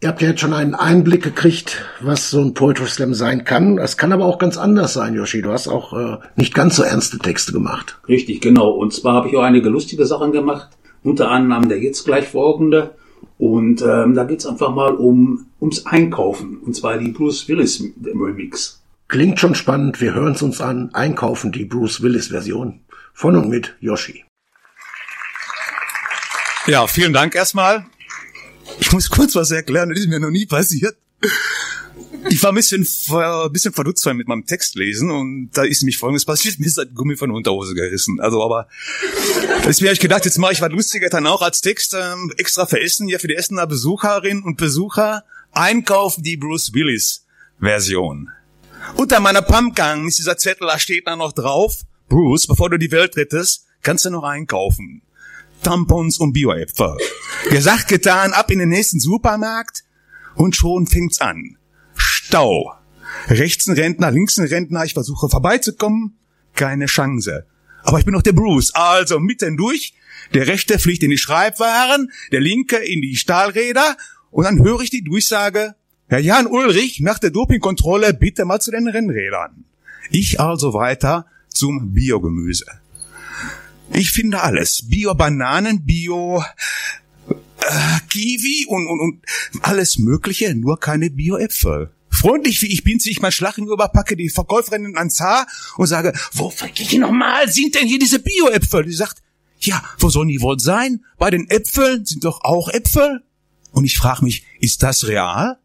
Ihr habt ja jetzt schon einen Einblick gekriegt, was so ein Poetry Slam sein kann. Es kann aber auch ganz anders sein, Yoshi. Du hast auch nicht ganz so ernste Texte gemacht. Richtig, genau. Und zwar habe ich auch einige lustige Sachen gemacht. Unter anderem der jetzt gleich folgende. Und da geht's einfach mal ums Einkaufen. Und zwar die Bruce Willis Remix. Klingt schon spannend. Wir hören es uns an. Einkaufen, die Bruce Willis Version. Von und mit Yoshi. Ja, vielen Dank erstmal. Ich muss kurz was erklären, das ist mir noch nie passiert. Ich war ein bisschen verdutzt mit meinem Textlesen und da ist nämlich Folgendes passiert, mir ist das Gummi von der Unterhose gerissen. Aber deswegen habe ich gedacht, jetzt mache ich was Lustiges dann auch als Text extra für Essen, hier für die Essener Besucherinnen und Besucher. Einkaufen, die Bruce Willis Version. Unter meiner Pumpgun ist dieser Zettel, da steht da noch drauf, Bruce, bevor du die Welt rettest, kannst du noch einkaufen. Tampons und Bioäpfel. Gesagt, getan, ab in den nächsten Supermarkt und schon fängt's an. Stau. Rechts ein Rentner, links ein Rentner, ich versuche vorbeizukommen, keine Chance. Aber ich bin doch der Bruce, also mitten durch, der rechte fliegt in die Schreibwaren, der linke in die Stahlräder und dann höre ich die Durchsage, Herr Jan Ulrich, nach der Dopingkontrolle bitte mal zu den Rennrädern. Ich also weiter zum Biogemüse. Ich finde alles. Bio-Bananen, Kiwi und alles Mögliche, nur keine Bio-Äpfel. Freundlich wie ich bin, ziehe ich mein Schlachen überpacke die Verkäuferin ans Haar und sage, wo verkehrt nochmal sind denn hier diese Bio-Äpfel? Die sagt, ja, wo sollen die wohl sein? Bei den Äpfeln sind doch auch Äpfel. Und ich frage mich, ist das real?